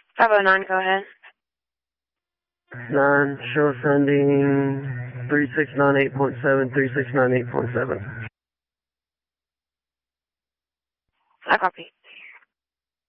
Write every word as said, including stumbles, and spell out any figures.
five oh nine, go ahead. nine, show sending three six nine eight point seven, three six nine eight point seven. I copy.